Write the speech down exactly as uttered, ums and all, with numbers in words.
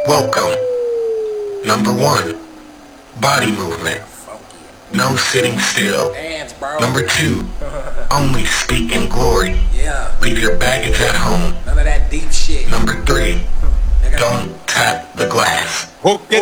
Welcome. Number one, body movement. No sitting still. Hands, bro. Number two, only speak in glory. Yeah. Leave your baggage at home. None of that deep shit. Number three, don't tap the glass.